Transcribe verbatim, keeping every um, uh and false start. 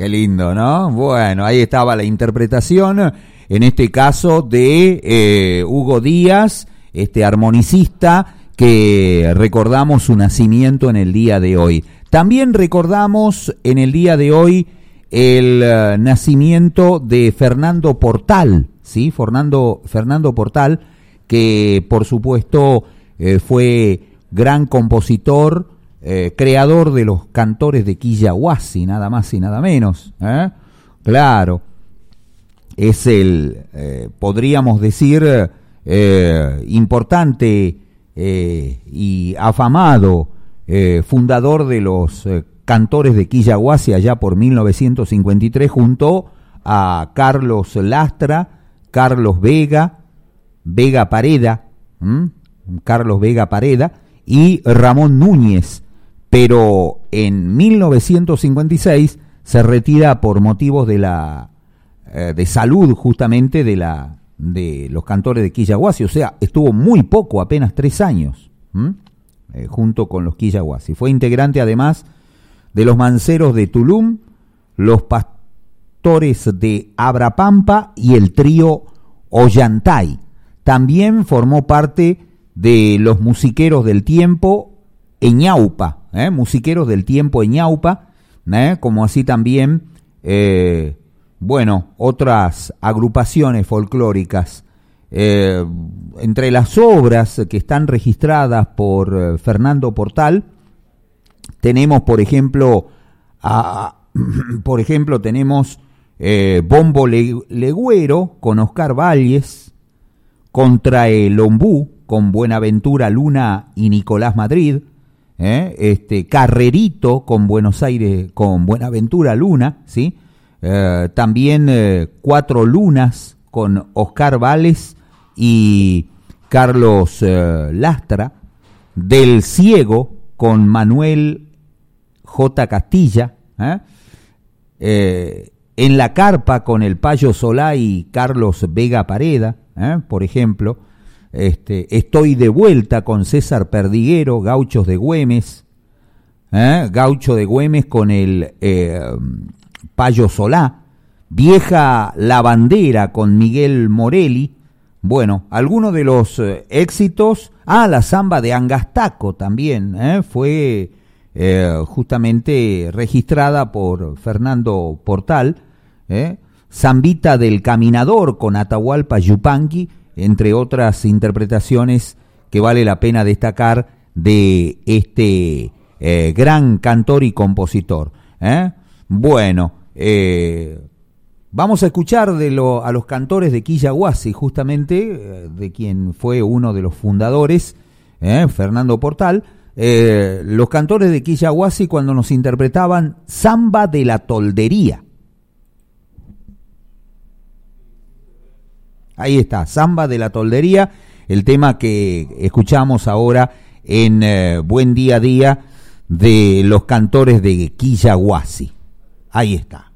qué lindo, ¿no? Bueno, ahí estaba la interpretación, en este caso de eh, Hugo Díaz, este armonicista que recordamos su nacimiento en el día de hoy. También recordamos en el día de hoy el uh, nacimiento de Fernando Portal, ¿sí? Fernando, Fernando Portal, que por supuesto eh, fue gran compositor, eh, creador de los cantores de Quillahuasi, nada más y nada menos, ¿eh? Claro, es el, eh, podríamos decir, eh, importante eh, y afamado eh, fundador de los eh, cantores de Quillahuasi allá por mil novecientos cincuenta y tres, junto a Carlos Lastra, Carlos Vega, Vega Pareda, ¿m? Carlos Vega Pareda y Ramón Núñez, pero en mil novecientos cincuenta y seis se retira por motivos de la eh, de salud justamente de la de los cantores de Quillahuasi, o sea, estuvo muy poco, apenas tres años, eh, junto con los Quillahuasi. Fue integrante además de los Manceros de Tulum, los Pastores de Abrapampa y el trío Ollantay. También formó parte de los Musiqueros del Tiempo en Ñaupa, ¿eh? Musiqueros del Tiempo en Ñaupa, ¿eh? Como así también, eh, bueno, otras agrupaciones folclóricas. Eh, entre las obras que están registradas por eh, Fernando Portal, tenemos, por ejemplo, a, por ejemplo, tenemos eh, Bombo Legüero con Oscar Valles, Contra el Ombú con Buenaventura Luna y Nicolás Madrid, ¿eh? este Carrerito con Buenos Aires, con Buenaventura Luna, ¿sí? Eh, también eh, Cuatro Lunas con Oscar Valles y Carlos eh, Lastra, Del Ciego con Manuel J. Castilla, ¿eh? Eh, En la Carpa con el Payo Solá y Carlos Vega Pareda, ¿eh? por ejemplo. Este, Estoy de Vuelta con César Perdiguero, Gauchos de Güemes, ¿eh? Gaucho de Güemes con el eh, Payo Solá, Vieja la Bandera con Miguel Morelli. Bueno, algunos de los eh, éxitos, ah, la Zamba de Angastaco también, ¿eh? fue eh, justamente registrada por Fernando Portal, ¿eh? Zambita del Caminador con Atahualpa Yupanqui, entre otras interpretaciones que vale la pena destacar de este eh, gran cantor y compositor, ¿eh? Bueno, eh, vamos a escuchar de lo, a los cantores de Quillahuasi, justamente, eh, de quien fue uno de los fundadores, eh, Fernando Portal, eh, los cantores de Quillahuasi cuando nos interpretaban Zamba de la Toldería. Ahí está, Zamba de la Toldería, el tema que escuchamos ahora en eh, Buen Día a Día de los cantores de Quillahuasi. Ahí está.